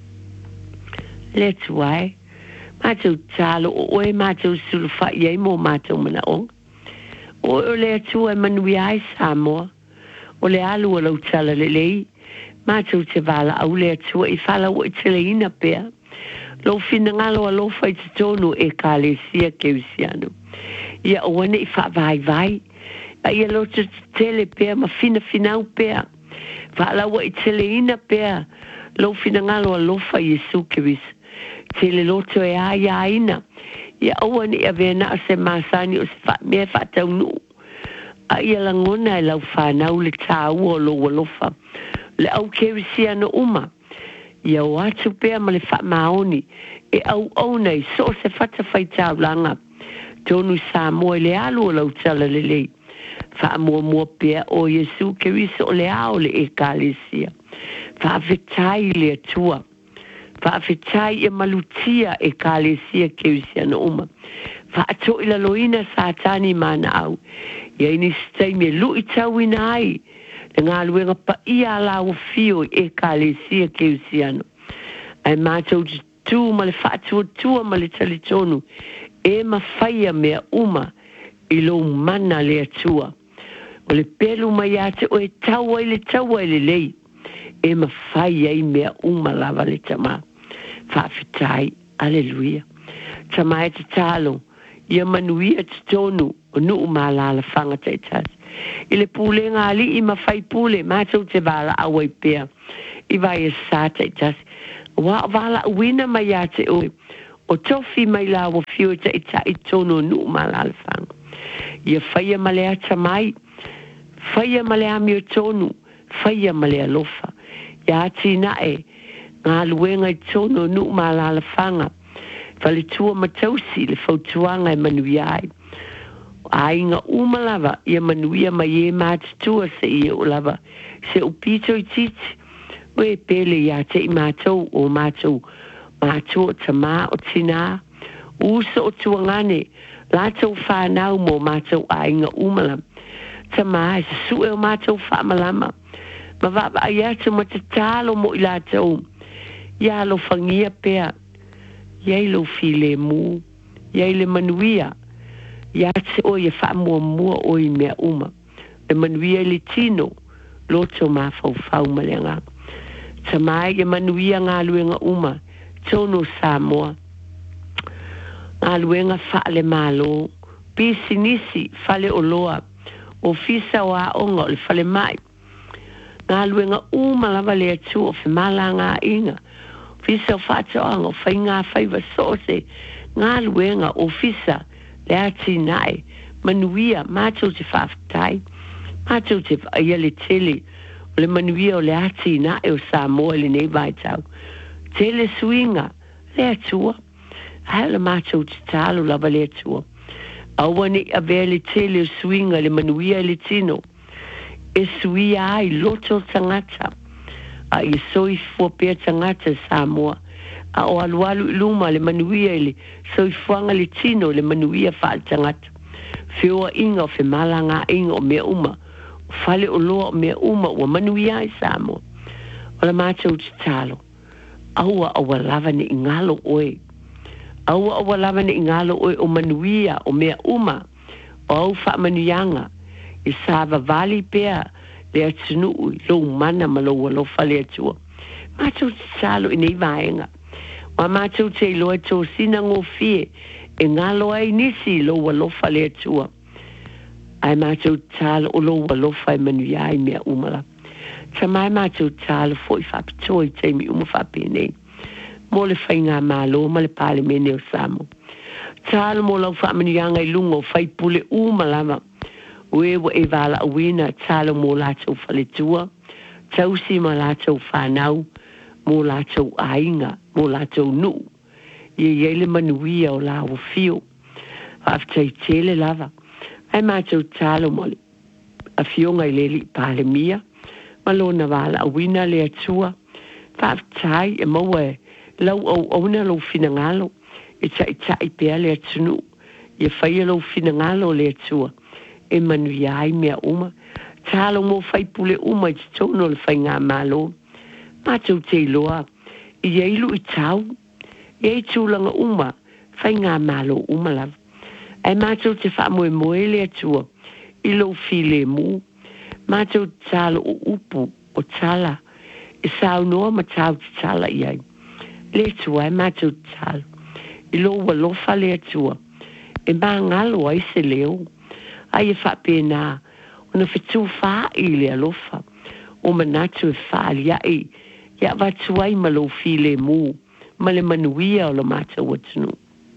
Let's why. Mātou tālo o oe mātou sulu whai ei mō mātou mana ong. O o le atua e manui ai Samoa. O le alu o lau tala le lei. Mātou te wala au le atua i whala o i te leina pēr. Lo fina ngalo a lo fai te tonu e ka le sia ke usiano. Ia o wane i wha vai vai. A ia lo te tele pēr ma fina finau pēr. Whala o i te leina pēr. Lo fina ngalo a lo fai Jesu ke wisa. Tele loto e ai aina. Ia awane a vena a se masani o se wha mea whatau nu. A ia langona e lau whanau le tāu o lo walofa. Le au kewisia no uma. Ia o atu pēr ma le wha maoni. E au au nei so se whata whai tāu langa. Tonu Samoa le alu o lau tala le lei. Wha mua mua pēr o Jesu kewisa o le ao le e kālesia. Wha vetai le atua. Whaafetai e malutia e kālesia keusia na uma. Whaato ila loina sātani mana au. Ia ini stai me lu i tau ina ai. Le ngā luenga pa ia la o fio e kālesia keusia no. Ai mātou tu ma le whaatua tua ma le talitonu. E ma whaia mea uma i lo mana le atua. O le pelu mai ate o e tau ai le tau ai le lei. E ma whaia i mea uma lava le tama. Whaafetai, aleluia. Tamai te talo, ia manuia te tonu, o nu umalala whanga te tas. I le pule ngā li i mawhai pule, mātou te wala awai pēr. I vai e sa te tasi. Wa wala wina mai a te o. O tofi mai la o fio te ita i tono nu malalfang. Ia whaia malea tamai. Whaia malea mi o tonu. Whaia malea lofa. Ia ati na e. Ngā luenga i tono nu malalfanga. Whale tua matausi le fautuanga e manuiai. A inga umalava ia manuia mai e mātua se ia o lava. Se o pito i titi. Ue pele ia te i mātou o mātou. Mātua ta mā o tina. Usa o tuangane. Lātou whānau mō mātou a inga umala. Ta mā e se sue o mātou whāmalama. Ma wapa ai atu ma te tālo mo i lātou. Ia lo whangia pēa. Iai lo file mu. Iai le manuia. Ia te o ia wha mua mua o i mea uma. Le manuia le tino. Loto ma fau fau malenga. Ta mai ia manuia ngā luenga uma. Tono Samoa. Ngā luenga wha le malo. Pisi nisi fale o loa. O fisa o a onga o le fale mai. Ngā luenga uma lava le atu o fe mala ngā inga. Fisa o whātoanga o whai ngā whaiva sose. Ngā luenga o fisa le ati nai. Manuia mātou te whaafatai. Mātou te whaia le tele. O le manuia o le ati nai o Samoa le nei vaitau. Tele suinga le atua. Hala mātou te talo lava le atua. Awane a vea le tele o suinga le manuia le tino. E suia ai loto tangata. A i soi fuapea tangata Samoa. A o alualu iluma le manuia le soi fuanga le tino le manuia whaal tangata. Whioa inga o whi malanga inga o mea uma. Whale o loa o mea uma o manuia i Samoa. O la mātou te talo. Aua awa lava ni ingalo oe. Aua awa lava ni ingalo oe o manuia o mea uma. O au wha manuianga. I sāva vali pēa le atunui lo mana ma lo walofa le atua. Mātou te talo i nei vaenga. Wa mātou te loa tō sina ngō fie e ngā loa i nisi lo walofa le atua. Ai mātou te talo o lo walofa e manuia i mea umala. Ta mai mātou te talo fo i whapitoa i teimi umu whapene. Mō le whai ngā mālo ma le pāle mene o Samo. Talo mō lau whamanuianga i lungo whai pule umalama. Ue wa e wala awina talo mō lātou whaletua, tausi ma lātou whanau, mō lātou ainga, mō lātou nu. Ie iele manuia o la o fio, whaftai tele lava. Ai mātou talo mole, a fionga i leli pāle mia, malona wala awina le atua, whaftai e maua e lau au auna lau finangalo, e tai tai pēa le atunu, e whaia lau finangalo le atua. E manuia ai mea uma. Talo mo whai pule uma i tono le whai ngā malo. Mātou te loa. I eilu i tau. I ei tūlanga uma. Whai ngā malo uma lav. Ai mātou te wha moe moe le atua. I lo file mu. Mātou talo o upu o tala. I sao noa ma tau te tala i ai. Le atua ai mātou talo. I lo walofa le atua. E mā ngalo ai se leo. Ai e whapena, ona whetu wha i le alofa, o manatu e wha lia e, ia watu ai ma lo file mu, ma le manuia o le mātou atunu.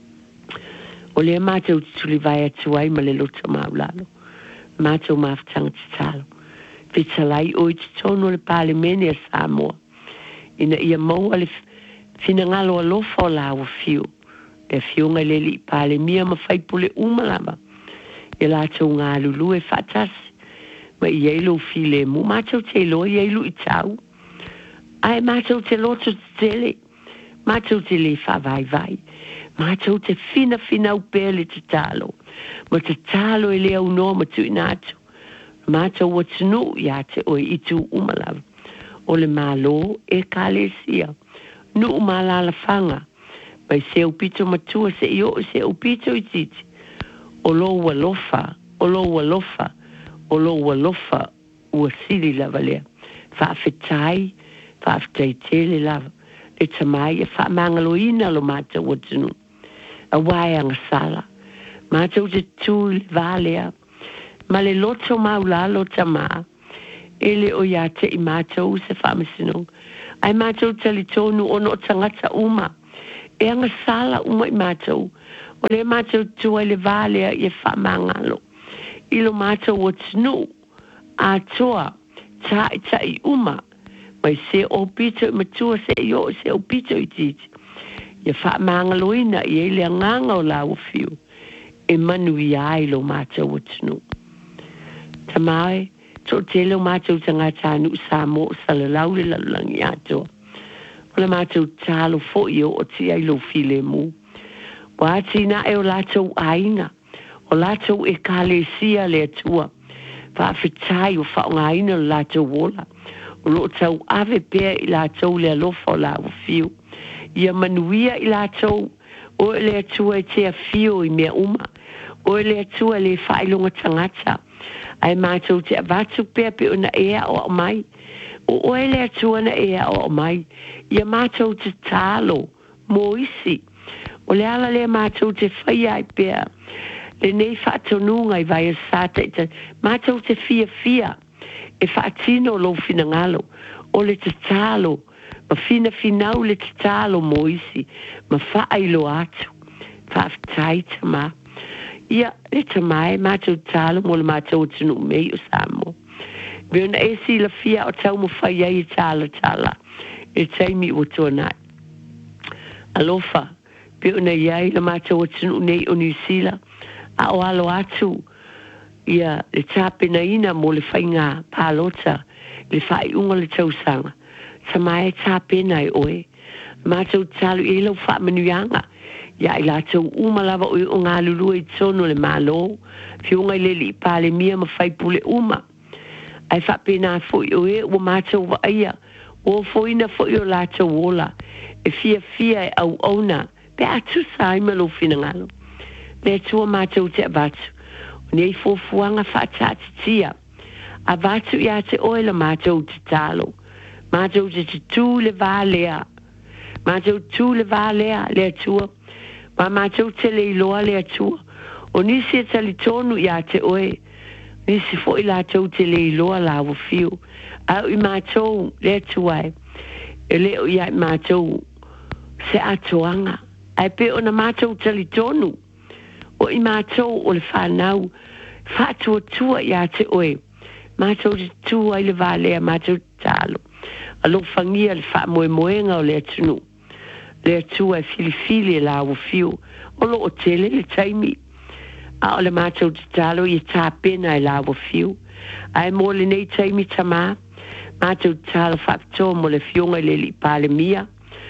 O le mātou tuli vai atu ai ma le lota maulalo, mātou mawhtanga te talo. Whetalai o i te tono le pāle mene a Samoa, ina ia maua le finangalo alofa o la o fio, e fionga le li pāle mia ma whaipule umalama. E lātou ngā lulu e whatasi. Ma i eilu file mu. Mātou te loa i eilu i tau. Ai mātou te loto te tele. Mātou te le whawai vai. Mātou te fina fina upele te talo. Ma te talo e lea unoa ma tu inato. Mātou watunu i ate o i tu umalav. O le malo e kālesia. Nu umalala whanga. Mai se upito matua se i o se upito i titi. O lo walofa, o lo walofa, o lo walofa ua siri lava lea. Whaafetai, whaafetai tele lava. Le tamai e whaamangaloina lo mātou watunu. A waianga sala. Mātou te tū le vālea. Ma le loto maulalo tamā. ele o ia te i mātou se whamasino. Ai mātou tali tonu ono o tangata uma. E anga sala uma i mātou. O le mātou tua le vale i e whamangalo. I lo mātou o tinu a toa ta i ta i uma. Mai se o pito i matua se i o se o pito i titi. I e whamangalo ina i e le anganga o la o fiu. E manu i ai lo mātou o tinu. Tamae, so tele o mātou tangata anu sa mo sa le lau le lalangi ato. O le mātou talo fo i o o ti ai lo file mu. Wa ati na e o lātou aina. O lātou e kāle sia le atua. Wa awhitai o whaonga aina o lātou wola. O lo tau ave pēr i lātou le alofa o la o fiu. Ia manuia i lātou o le atua e te a fio i mea uma. O le atua le whailonga tangata. Ai mātou te avatu pēr pe o na ea o mai. O oe le atua na ea o mai. Ia mātou te tālo mo isi. O le ala le mātou te whaia i pēr. Le nei whaatonunga i vai a sāta i te mātou te fia fia. E whaatino lo fina ngalo. O le te tālo. Ma fina finau le te tālo mo isi. Ma whaai lo atu. Whaaftai te maa. Ia, le tamai, mātou tālo mo le mātou tunu mei o Samo. Veona e si la fia o tau mo whai ai tāla tāla. E taimi o tōnai. Alofa, veona iai la mātou tunu nei o New Zealand. A o alo atu. Ia, le tāpena ina mo le whainga pālota. Le whai unga le tausanga. Tamai tāpena e oe. Mātou tālo e lau whaamanuanga. Ia i lātou umalawa o o ngā lulua i tono le mālo. Whiunga i leli i pāle mia ma whaipule uma. Ai whapena fwoi o e o mātou wa aia. O fwoina fwoi o lātou ola. E fia fia e au auna. Pe atu sai ma lo fina ngalo. Le tua mātou te avatu. O nei fōfuanga whaatati tia. Avatu i ate oe la mātou te talo. Mātou te te tū le vālea. Mātou tū le vālea le tua. Ma mātou te le iloa le atua. O nisi e tali tonu i a te oe. Nisi fo i lātou te le iloa la wa fiu. Au i mātou le atua e. E leo i a mātou se atoanga. Ai pe o na mātou tali tonu. O i mātou o le whanau. Whātua tua i a te oe. Mātou te tua i le vālea mātou talo. Alo whangia le wha moe moenga o le atunu. Le atua e fili fili e la o fiu. O lo o tele le taimi. A o le mātou te talo i tā pena e la o fiu. Ai mo le nei taimi tamā. Mātou te talo whakatoa mo le fionga le li pāle mia.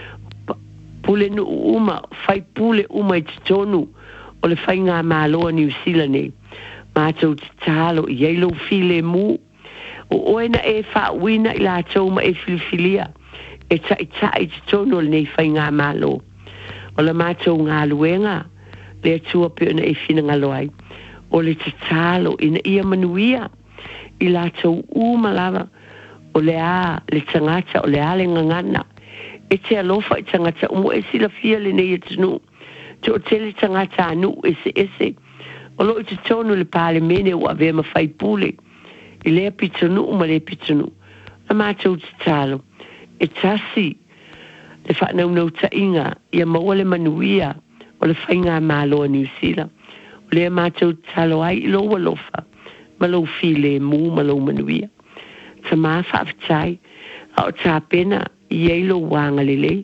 Pule nu uma, whai pule uma i te tonu. O le whai ngā māloa New Zealand nei. Mātou te talo i eilo file mu. O oena e wha uina i la tau ma e fili filia. E ta i ta i te tono le nei whai ngā mālo. O le mātou ngā luenga, le atua pe ona e whina ngaloai. O le te tālo ina ia manuia, i la tau umalawa, o le a, le tangata, o le a le ngangana. E te alofa i tangata, umo e sila fia le nei atunu. Te o te le tangata anu ese ese. O lo i te tono le pāle mene o ave ma whai pule. I lea pitonu uma le pitonu. A mātou te tālo. E tasi, le whanau nau ta inga, ia maua le manuia, o le whainga māloa New Zealand. O lea mātou talo ai i loa lofa, malo file mu, malo manuia. Ta mā whaafitai, a o tā pena, i eilo wanga le lei.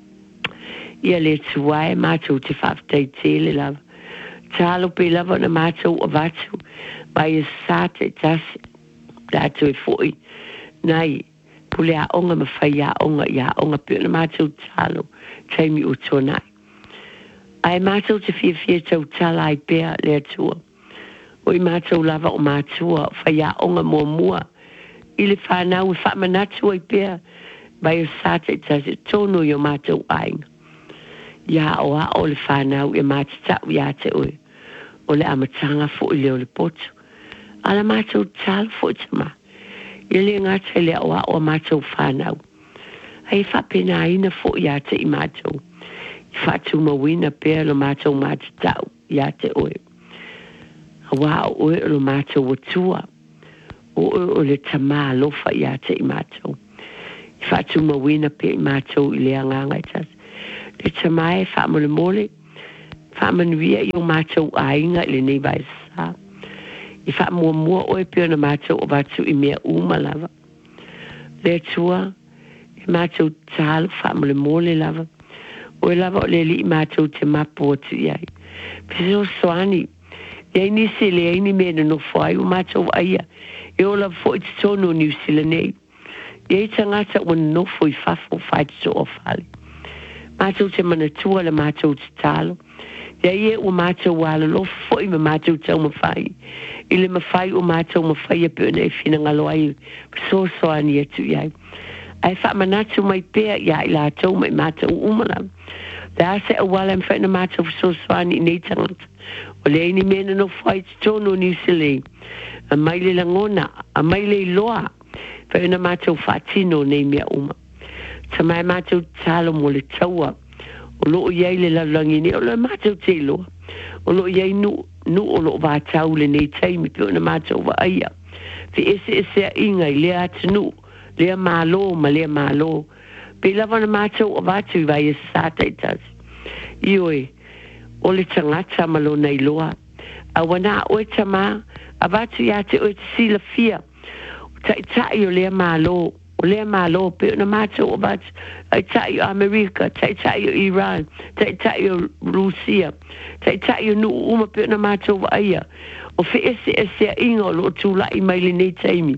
Ia le tuai, mātou te whaafitai tele lava. Talo pe lava na mātou o vatu, mai e sate tasi, tātou e foi, nai, pule a onga ma whai a onga i a onga pe na mātou talo taimi o tōnai. Ai mātou te fia fia tau tala ai pēr le atua. O i mātou lava o mātua whai a onga mua mua. I le whanau e whamanatu ai pēr bai o sate tasi tono i o mātou ainga. Ia o a o le whanau e mātatau i a te oe. O le amatanga fo i leo le potu. Ala mātou talo fo i tama. Ia le ngata le o a o mātou whanau. Ai whapena ina fo i ate i mātou. I whatu mawina pēr lo mātou mātatau i ate oe. A wā o oe lo mātou o tua. o o le tama lofa ia te i mātou. I whātu mawina pe i mātou i le anganga i tas. Le tama e wha mole mole, wha manuia i o mātou a inga i le nei vai sa. I wha mua mua oe pio na mātou o vātu i mea uma lava. Le tua, i mātou tālu wha mole mole lava. O lava o le li i mātou te mapo atu iai. Piso soani, iai nisi le aini mena no whai o mātou aia. E o lava fo i te tono New Zealand nei. Iai tangata o no fo i fafo whai te so o whali. Mātou te mana tua le mātou te tālu. Iai e o mātou wala lo fo i ma mātou tau mawhai. I le mawhai o mātou mawhai a pēna e whina ngalo ai. Piso soani atu iai. Ai wha manatu mai pēr ia i la tau mai mātou umala. Le ase a wala m whaina mātou fisoswani i nei tangata. O le ini mena no whai te tono New Zealand. A mai le langona, a mai le loa. Whaina mātou whatino nei mea uma. Ta mai mātou talo mo le taua. O loo iei le lalangi ne, o le mātou te loa. O loo iei nu, nu o loo vātau le nei taimi pe o na mātou wa aia. Fi ese ese a inga i lea atu nu. Lea malo, ma lea malo. Pe lava na mātou o vātu i vai e sāta i tasi. Ioi, o le tangata malo nei loa. A wana oe tama, a vātu i ate oe te sila fia. O tai tai o lea malo, o lea malo, pe o na mātou o vātu. Tai tai o Amerika, tai tai o Iran, tai tai o Rusia, tai tai o nu uma pe o na mātou wa aia. O fe ese ese a inga o lo tūla i mai le nei taimi.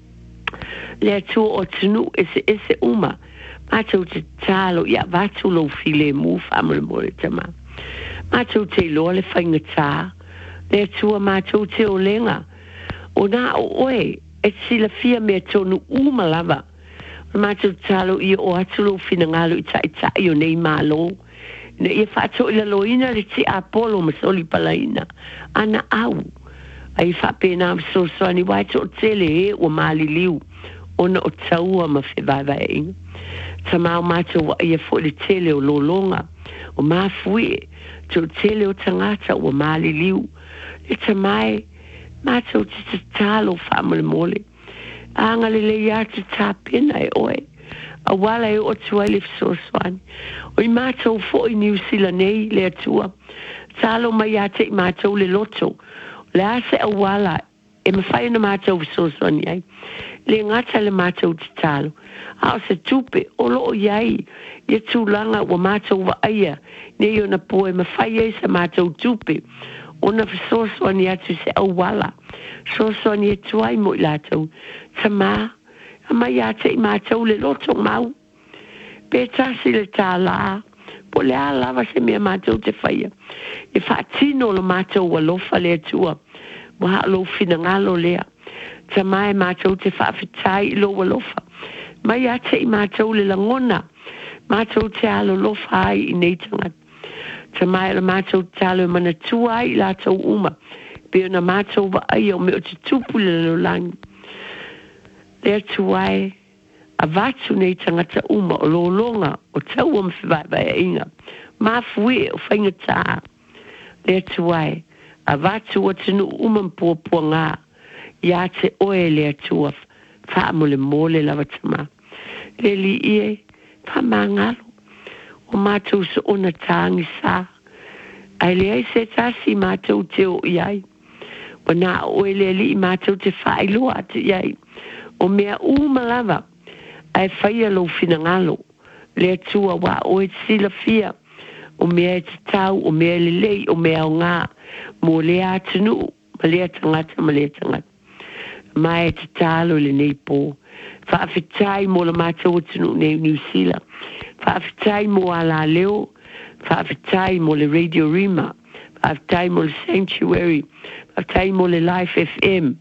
Le tua o tunu ese ese uma. Mātou te tālo ia vātu lo file mu whamare more tama. Mātou te loa le whainga tā. Le tua mātou te o lenga. O nā o oe, e sila fia mea tonu uma lava. Mātou tālo ia o atu lo whina ngalo i tai tai o nei mālo. Ne ia whātou ila loina le te Apollo masoli palaina. Ana au. Ai whapena so soani wai to tele e o mali liu. Ona o taua ma whiwaiwa e inga. Ta mau mātou wa ia fo le tele o lolonga. O mafui to tele o tangata o mali liu. Le ta mai mātou te te talo whamale mole. Anga le le ia te tāpena e oe. A wala e o tua le fisoswani. O i mātou fo i New Zealand nei le atua. Talo mai a te i mātou le loto. Le ase a wala e me whai na mātou fisoswani ai. Le ngata le mātou te talo. Ao se tupe, o loo iai, ia tūlanga wa mātou wa aia, ne i ona poe ma whai e sa mātou tupe. Ona fisoswani atu se au wala. Soswani e tuai mo i lātou. Ta mā, a mai a te i mātou le loto mau. Pe tasi le tā la, po le a lava se mea mātou te whaia. E whaatino lo mātou wa lofa le atua, wa lo fina ngalo lea. Ta mai mātou te whaafitai lo wa lofa. Mai a te i mātou le langona, mātou te alo lofa ai i nei tangata. Ta mai la mātou te alo mana tua ai lātou uma, pe ona mātou wa ai o me o te tupu le lo langi. Lea tuai, a vātu nei tangata uma o lolonga o tau o mwhiwaiwa e inga. Mafui o whainga tā. Lea tuai, a vātu o tinu uma mpua ngā. Ia te oe lea tua, wha mole mole lava tama. Le li ie, wha mangalo. O mātou se ona tāngi sā. Ai lea se tasi mātou te o iai. O nā oe lea li mātou te whaeloa atu iai. O mea uma lava, ai whaia lo fina ngalo. Lea tua wa oe sila fia. O mea te tau, o mea le lei, o mea o ngā. Mo lea atinu, ma lea tangata, ma lea tangata. Mai te talo le nei pō. Whaafitai mo la mātou atinu nei New Zealand. Whaafitai mo ala leo. Whaafitai mo le Radio Rima. Whaafitai mo le Sanctuary. Whaafitai mo le Life F M.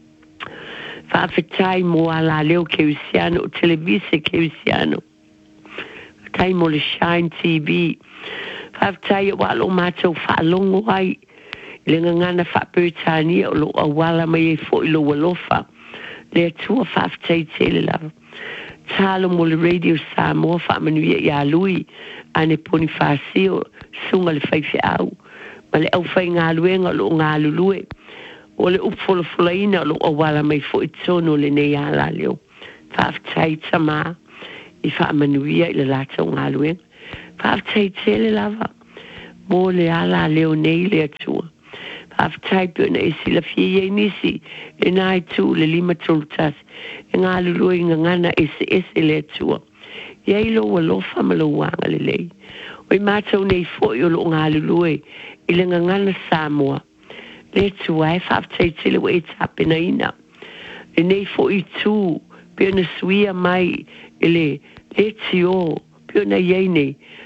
Whaafitai mo ala leo Keusiano, Televisa Keusiano. Whaafitai mo le Shine T V. Whaafitai o alo mātou whaalongo ai. Le ngana whapētania o lo awala mai e fo i lo walofa. Le atua whaafitai tele lava. Talo mo le Radio Samoa whaamanuia i a lui. Ane poni whaasio sunga le whaifi au. Ma le au whai ngā luenga lo ngā lulue. o le upfolofolaina lo o wala mai fo i tono le nei ala leo. Whaaftai tama i whaamanuia i le lātou ngāluenga. Whaaftai tele lava mo le ala leo nei le atua. Whaaftai pio na isi la fie i nisi e nai tu le lima tolutas e ngā lulua i ngana ese ese le atua. Iei lo wa lofa ma lo wanga le lei. O i mātou nei fo i o lo ngā lulua i le ngana Samoa. Le tua e whaaftai tele wa e tapena ina. E nei fo i tū pio na suia mai ele le tio pio na iei nei